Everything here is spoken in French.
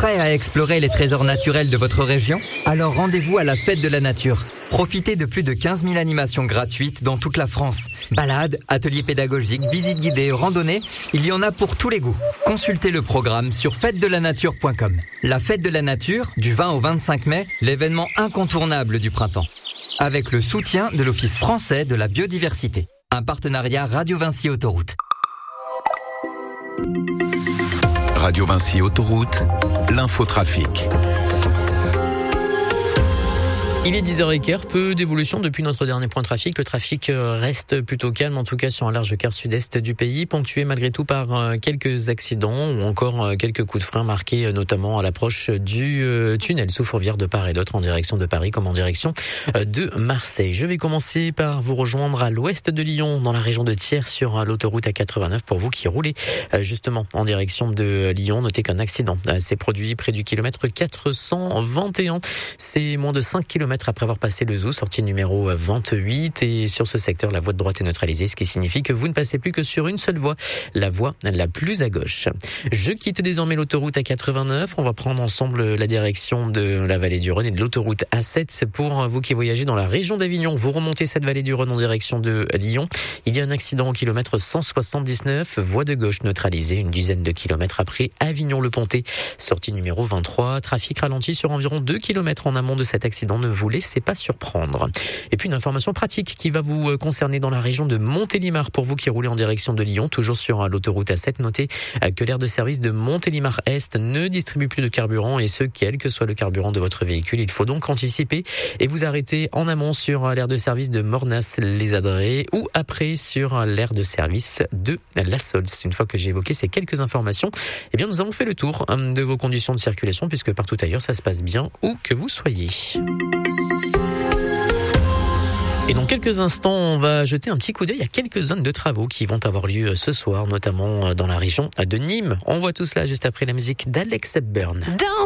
Prêt à explorer les trésors naturels de votre région? Alors rendez-vous à la Fête de la Nature. Profitez de plus de 15 000 animations gratuites dans toute la France. Balades, ateliers pédagogiques, visites guidées, randonnées, il y en a pour tous les goûts. Consultez le programme sur fêtedelanature.com. La Fête de la Nature, du 20 au 25 mai, l'événement incontournable du printemps. Avec le soutien de l'Office français de la biodiversité. Un partenariat Radio Vinci Autoroute. Radio Vinci Autoroute, l'infotrafic. Il est 10h15, peu d'évolution depuis notre dernier point de trafic. Le trafic reste plutôt calme, en tout cas sur un large quart sud-est du pays, ponctué malgré tout par quelques accidents ou encore quelques coups de frein marqués notamment à l'approche du tunnel sous Fourvière de part et d'autre en direction de Paris comme en direction de Marseille. Je vais commencer par vous rejoindre à l'ouest de Lyon, dans la région de Thiers, sur l'autoroute A89 pour vous qui roulez justement en direction de Lyon. Notez qu'un accident s'est produit près du kilomètre 421. C'est moins de 5 km après avoir passé le zoo, sortie numéro 28, et sur ce secteur, la voie de droite est neutralisée, ce qui signifie que vous ne passez plus que sur une seule voie, la voie la plus à gauche. Je quitte désormais l'autoroute A89, on va prendre ensemble la direction de la vallée du Rhône et de l'autoroute A7. Pour vous qui voyagez dans la région d'Avignon, vous remontez cette vallée du Rhône en direction de Lyon. Il y a un accident au kilomètre 179, voie de gauche neutralisée, une dizaine de kilomètres après Avignon-le-Pontet, sortie numéro 23. Trafic ralenti sur environ 2 kilomètres en amont de cet accident, ne vous laissez pas surprendre. Et puis une information pratique qui va vous concerner dans la région de Montélimar pour vous qui roulez en direction de Lyon, toujours sur l'autoroute A7. Notez que l'aire de service de Montélimar Est ne distribue plus de carburant, et ce, quel que soit le carburant de votre véhicule. Il faut donc anticiper et vous arrêter en amont sur l'aire de service de Mornas-les-Adrets ou après sur l'aire de service de La Sols. Une fois que j'ai évoqué ces quelques informations, eh bien nous avons fait le tour de vos conditions de circulation, puisque partout ailleurs ça se passe bien où que vous soyez. Et dans quelques instants, on va jeter un petit coup d'œil à quelques zones de travaux qui vont avoir lieu ce soir, notamment dans la région de Nîmes. On voit tout cela juste après la musique d'Alex Hepburn.